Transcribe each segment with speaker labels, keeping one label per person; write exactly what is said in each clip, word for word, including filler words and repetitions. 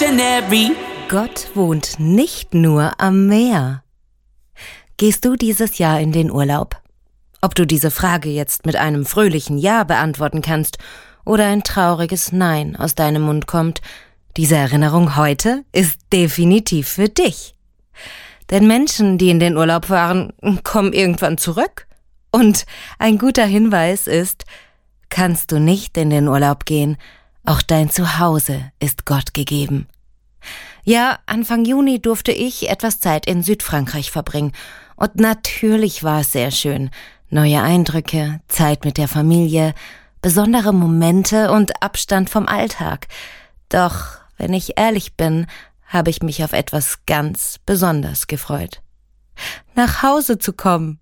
Speaker 1: Dictionary.
Speaker 2: Gott wohnt nicht nur am Meer. Gehst du dieses Jahr in den Urlaub? Ob du diese Frage jetzt mit einem fröhlichen Ja beantworten kannst oder ein trauriges Nein aus deinem Mund kommt, diese Erinnerung heute ist definitiv für dich. Denn Menschen, die in den Urlaub fahren, kommen irgendwann zurück. Und ein guter Hinweis ist, kannst du nicht in den Urlaub gehen, auch dein Zuhause ist Gott gegeben. Ja, Anfang Juni durfte ich etwas Zeit in Südfrankreich verbringen. Und natürlich war es sehr schön. Neue Eindrücke, Zeit mit der Familie, besondere Momente und Abstand vom Alltag. Doch, wenn ich ehrlich bin, habe ich mich auf etwas ganz besonders gefreut. Nach Hause zu kommen.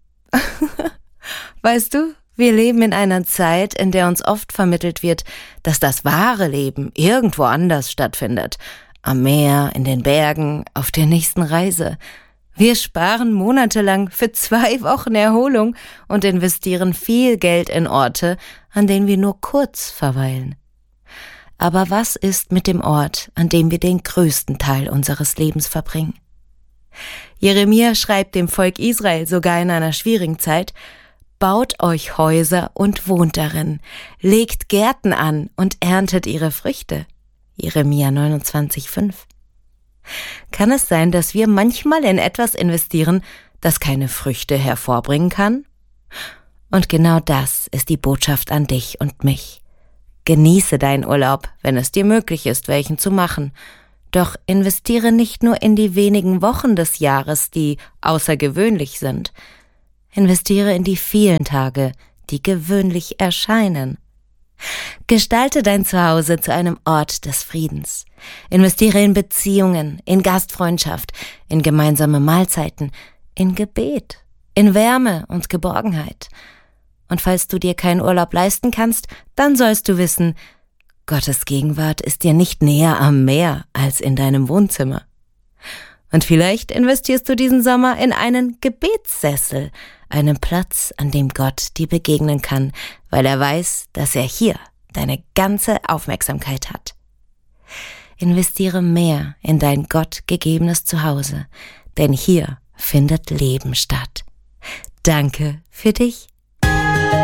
Speaker 2: Weißt du, wir leben in einer Zeit, in der uns oft vermittelt wird, dass das wahre Leben irgendwo anders stattfindet. Am Meer, in den Bergen, auf der nächsten Reise. Wir sparen monatelang für zwei Wochen Erholung und investieren viel Geld in Orte, an denen wir nur kurz verweilen. Aber was ist mit dem Ort, an dem wir den größten Teil unseres Lebens verbringen? Jeremia schreibt dem Volk Israel sogar in einer schwierigen Zeit: Baut euch Häuser und wohnt darin, legt Gärten an und erntet ihre Früchte. Jeremia neunundzwanzig fünf. Kann es sein, dass wir manchmal in etwas investieren, das keine Früchte hervorbringen kann? Und genau das ist die Botschaft an dich und mich. Genieße deinen Urlaub, wenn es dir möglich ist, welchen zu machen. Doch investiere nicht nur in die wenigen Wochen des Jahres, die außergewöhnlich sind. Investiere in die vielen Tage, die gewöhnlich erscheinen. Gestalte dein Zuhause zu einem Ort des Friedens. Investiere in Beziehungen, in Gastfreundschaft, in gemeinsame Mahlzeiten, in Gebet, in Wärme und Geborgenheit. Und falls du dir keinen Urlaub leisten kannst, dann sollst du wissen, Gottes Gegenwart ist dir nicht näher am Meer als in deinem Wohnzimmer. Und vielleicht investierst du diesen Sommer in einen Gebetssessel, einen Platz, an dem Gott dir begegnen kann, weil er weiß, dass er hier deine ganze Aufmerksamkeit hat. Investiere mehr in dein Gott gegebenes Zuhause, denn hier findet Leben statt. Danke für dich.